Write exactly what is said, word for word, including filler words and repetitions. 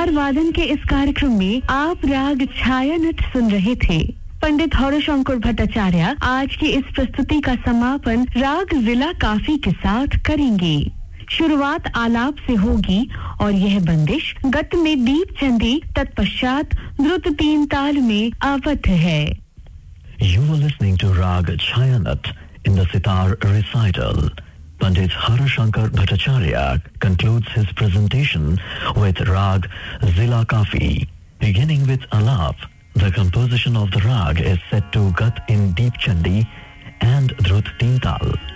सितार वादन के इस कार्यक्रम में आप राग छायानट सुन रहे थे। पंडित हरशंकर भट्टाचार्य आज की इस प्रस्तुति का समापन राग जिला काफी के साथ करेंगे। शुरुआत आलाप से होगी और यह बंदिश गत में दीप चंदी तत्पश्चात द्रुत तीन ताल में आबद्ध है। You were listening to Rag Chayanat in the sitar recital. Pandit Harashankar Bhattacharya concludes his presentation with Rag Zila Kafi. Beginning with Alap, the composition of the rag is set to Gat in Deep Chandi and Drut Teen Tal.